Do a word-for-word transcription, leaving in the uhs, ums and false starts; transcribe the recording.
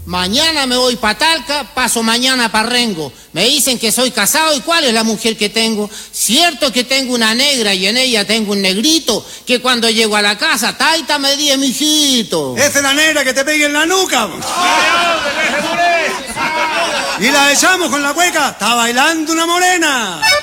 Mañana me voy pa' Talca, paso mañana pa' Rengo. Me dicen que soy casado y ¿cuál es la mujer que tengo? Cierto que tengo una negra y en ella tengo un negrito, que cuando llego a la casa, taita me dice, mijito. Esa es la negra que te pegue en la nuca. Y la echamos con la cueca, está bailando una morena.